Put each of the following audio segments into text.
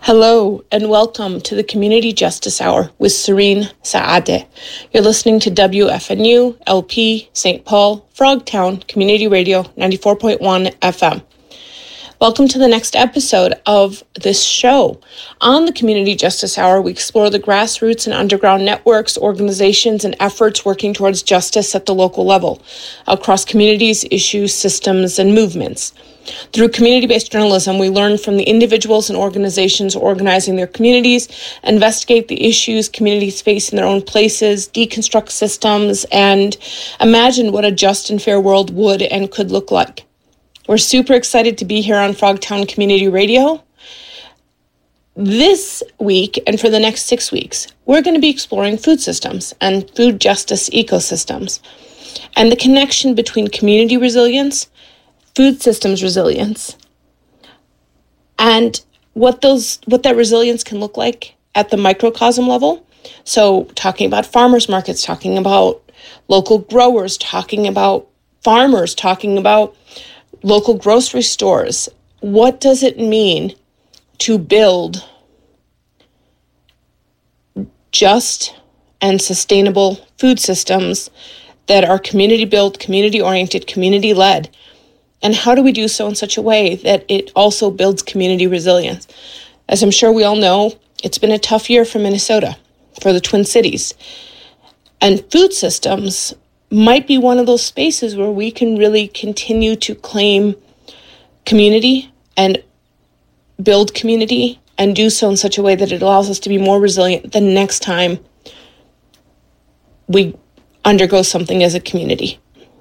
Hello and welcome to the Community Justice Hour with Serene Saadeh. You're listening to WFNU, LP, St. Paul, Frogtown, Community Radio, 94.1 FM. Welcome to the next episode of this show. On the Community Justice Hour, we explore the grassroots and underground networks, organizations, and efforts working towards justice at the local level, across communities, issues, systems, and movements. Through community-based journalism, we learn from the individuals and organizations organizing their communities, investigate the issues communities face in their own places, deconstruct systems, and imagine what a just and fair world would and could look like. We're super excited to be here on Frogtown Community Radio. This week, and for the next 6 weeks, we're going to be exploring food systems and food justice ecosystems, and the connection between community resilience, food systems resilience, and what that resilience can look like at the microcosm level. So talking about farmers markets, talking about local growers, talking about farmers, talking about local grocery stores. What does it mean to build just and sustainable food systems that are community-built, community-oriented, community-led? And how do we do so in such a way that it also builds community resilience? As I'm sure we all know, it's been a tough year for Minnesota, for the Twin Cities. And food systems might be one of those spaces where we can really continue to claim community and build community and do so in such a way that it allows us to be more resilient the next time we undergo something as a community.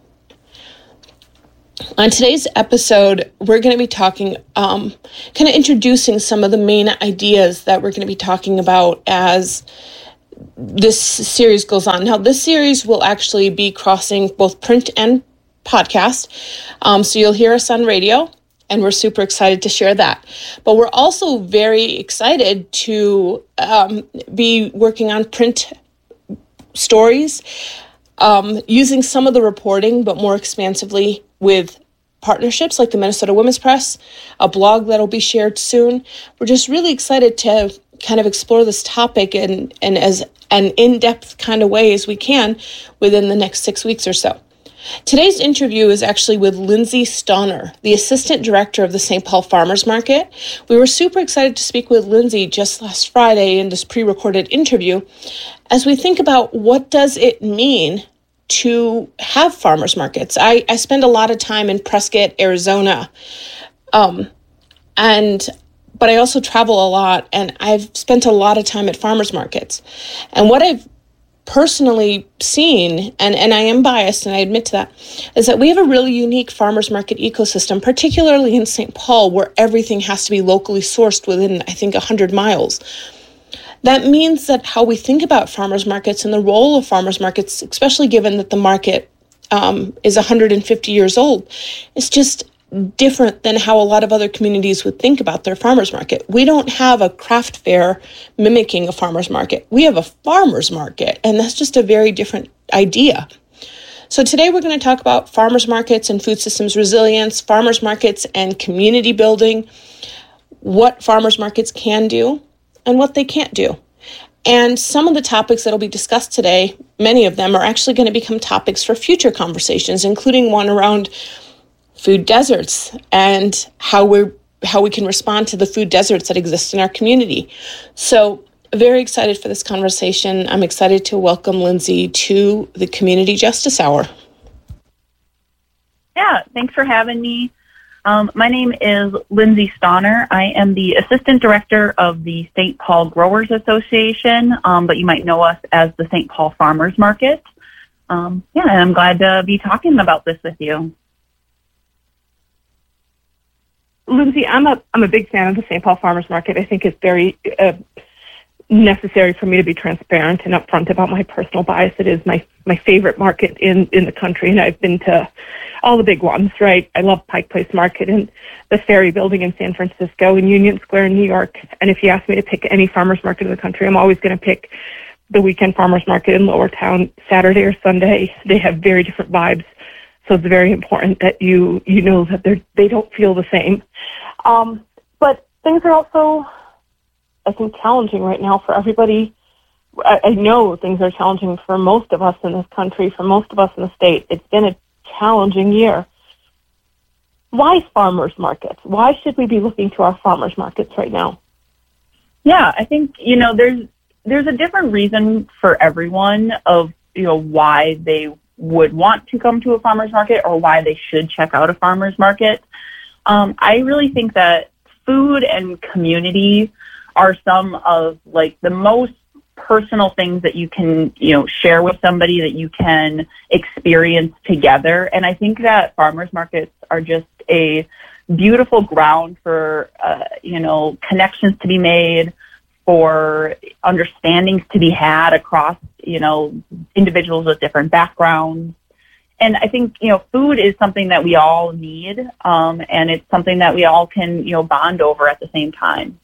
On today's episode, we're going to be talking, kind of introducing some of the main ideas that we're going to be talking about as this series goes on. Now, this series will actually be crossing both print and podcast, so you'll hear us on radio, and we're super excited to share that. But we're also very excited to be working on print stories, using some of the reporting, but more expansively with partnerships like the Minnesota Women's Press, a blog that'll be shared soon. We're just really excited to kind of explore this topic in as an in-depth kind of way as we can within the next 6 weeks or so. Today's interview is actually with Lindsay Stauner, the Assistant Director of the St. Paul Farmers Market. We were super excited to speak with Lindsay just last Friday in this pre-recorded interview as we think about what does it mean to have farmers markets. I spend a lot of time in Prescott, Arizona, but I also travel a lot, and I've spent a lot of time at farmers markets. And what I've personally seen, and I am biased, and I admit to that, is that we have a really unique farmers market ecosystem, particularly in St. Paul, where everything has to be locally sourced within, I think, 100 miles. That means that how we think about farmers markets and the role of farmers markets, especially given that the market is 150 years old, is just different than how a lot of other communities would think about their farmers market. We don't have a craft fair mimicking a farmers market. We have a farmers market, and that's just a very different idea. So today we're going to talk about farmers markets and food systems resilience, farmers markets and community building, what farmers markets can do, and what they can't do. And some of the topics that will be discussed today, many of them are actually going to become topics for future conversations, including one around food deserts and how we can respond to the food deserts that exist in our community. So very excited for this conversation. I'm excited to welcome Lindsay to the Community Justice Hour. Yeah, thanks for having me. My name is Lindsay Stauner. I am the Assistant Director of the St. Paul Growers Association, but you might know us as the St. Paul Farmers Market. And I'm glad to be talking about this with you. Lindsay, I'm a big fan of the St. Paul Farmers Market. I think it's very necessary for me to be transparent and upfront about my personal bias. It is my favorite market in the country, and I've been to all the big ones, right? I love Pike Place Market and the Ferry Building in San Francisco and Union Square in New York. And if you ask me to pick any farmers market in the country, I'm always going to pick the weekend farmers market in Lower Town, Saturday or Sunday. They have very different vibes. So it's very important that you know that they don't feel the same. But things are also I think, challenging right now for everybody. I know things are challenging for most of us in this country, for most of us in the state. It's been a challenging year. Why farmers markets? Why should we be looking to our farmers markets right now? Yeah, I think, there's a different reason for everyone of, why they would want to come to a farmer's market or why they should check out a farmer's market. I really think that food and community are some of the most personal things that you can, share with somebody, that you can experience together. And I think that farmers markets are just a beautiful ground for, connections to be made, for understandings to be had across, individuals with different backgrounds. And I think, food is something that we all need, and it's something that we all can, bond over at the same time.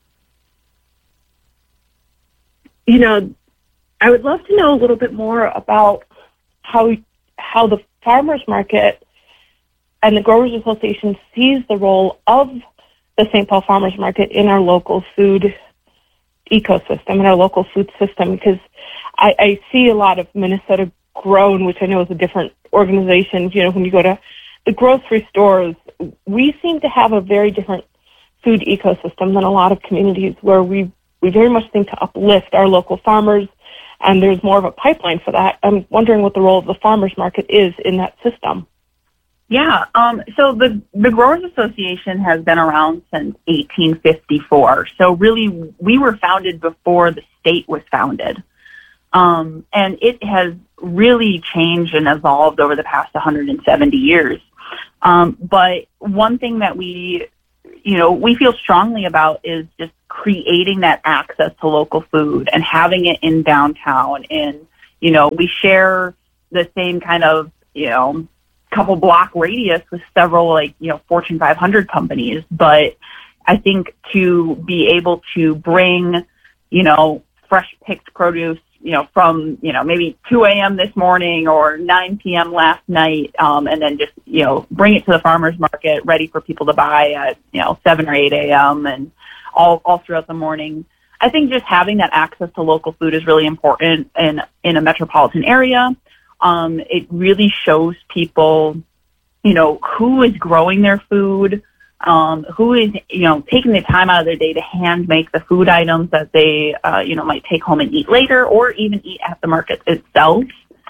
I would love to know a little bit more about how the farmers market and the Growers Association sees the role of the St. Paul Farmers Market in our local food ecosystem, in our local food system, because I see a lot of Minnesota Grown, which I know is a different organization. When you go to the grocery stores, we seem to have a very different food ecosystem than a lot of communities where we very much think to uplift our local farmers, and there's more of a pipeline for that. I'm wondering what the role of the farmers market is in that system. Yeah, so the Growers Association has been around since 1854. So really, we were founded before the state was founded. And it has really changed and evolved over the past 170 years. But one thing that we feel strongly about is just creating that access to local food and having it in downtown. And, we share the same kind of, couple block radius with several Fortune 500 companies. But I think to be able to bring, fresh picked produce, from, maybe 2 a.m. this morning or 9 p.m. last night, and then just, bring it to the farmer's market ready for people to buy at, 7 or 8 a.m. and all throughout the morning. I think just having that access to local food is really important in a metropolitan area. It really shows people, who is growing their food, who is, taking the time out of their day to hand make the food items that they, might take home and eat later or even eat at the market itself.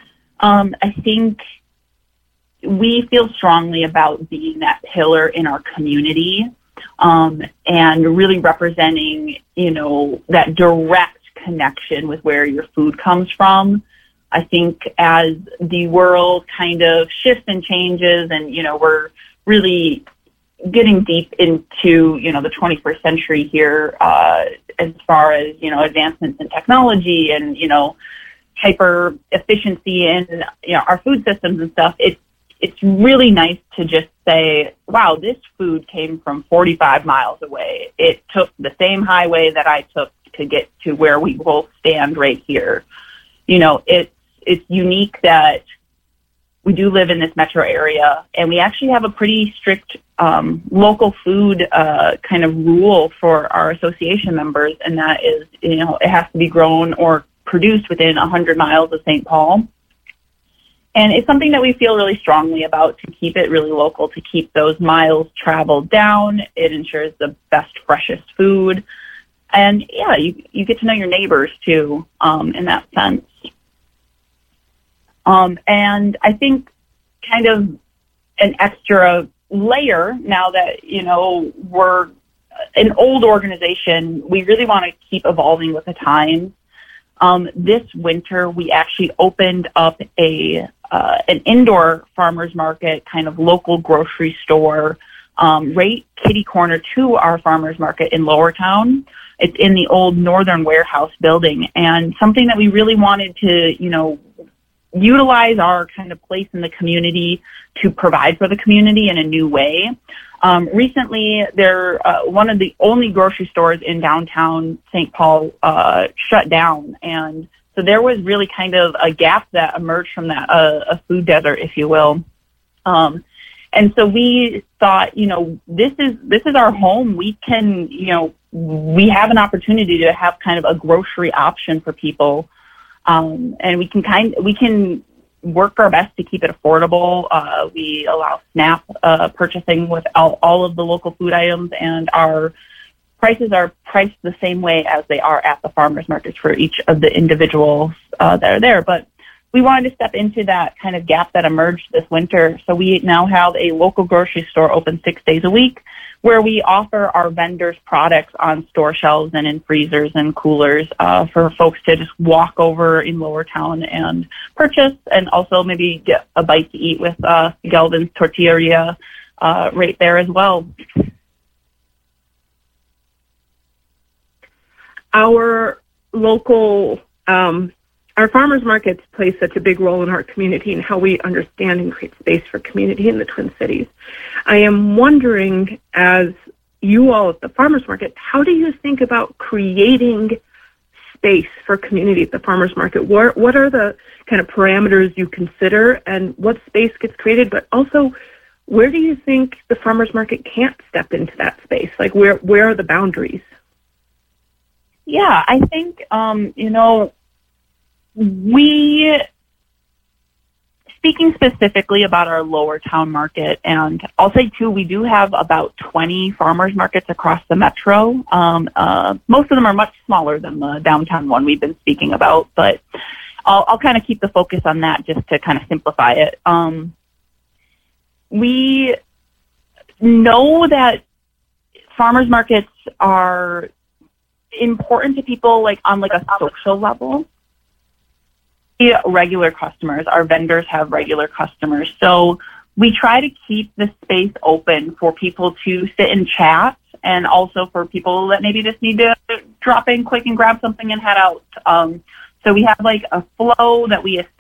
I think we feel strongly about being that pillar in our community, and really representing, that direct connection with where your food comes from. I think as the world kind of shifts and changes and, we're really getting deep into, the 21st century here, as far as, advancements in technology and, hyper efficiency in, our food systems and stuff, it's really nice to just say, wow, this food came from 45 miles away. It took the same highway that I took to get to where we both stand right here. It's unique that we do live in this metro area, and we actually have a pretty strict local food kind of rule for our association members, and that is, it has to be grown or produced within 100 miles of St. Paul. And it's something that we feel really strongly about, to keep it really local, to keep those miles traveled down. It ensures the best, freshest food. And yeah, you get to know your neighbors too, in that sense. And I think kind of an extra layer now that, we're an old organization, we really want to keep evolving with the times. This winter, we actually opened up an indoor farmers market, kind of local grocery store, right kitty corner to our farmers market in Lower Town. It's in the old Northern Warehouse building, and something that we really wanted to, utilize our kind of place in the community to provide for the community in a new way. Recently, one of the only grocery stores in downtown St. Paul shut down, and so there was really kind of a gap that emerged from that, a food desert, if you will. And so we thought, this is our home. We can, we have an opportunity to have kind of a grocery option for people. And we can work our best to keep it affordable. We allow SNAP purchasing with all of the local food items, and our prices are priced the same way as they are at the farmers markets for each of the individuals that are there. But we wanted to step into that kind of gap that emerged this winter. So we now have a local grocery store open 6 days a week, where we offer our vendors products on store shelves and in freezers and coolers for folks to just walk over in Lower Town and purchase, and also maybe get a bite to eat with Galvin's Tortilleria right there as well. Our local, our farmers markets play such a big role in our community and how we understand and create space for community in the Twin Cities. I am wondering, as you all at the farmers market, how do you think about creating space for community at the farmers market? What are the kind of parameters you consider, and what space gets created? But also, where do you think the farmers market can't step into that space? Like, where are the boundaries? Yeah, I think, speaking specifically about our Lower Town market, and I'll say too, we do have about 20 farmers markets across the metro. Most of them are much smaller than the downtown one we've been speaking about, but I'll kind of keep the focus on that just to kind of simplify it. We know that farmers markets are important to people, like on like a social level. Regular customers, our vendors have regular customers, so we try to keep the space open for people to sit and chat, and also for people that maybe just need to drop in quick and grab something and head out. So we have like a flow that we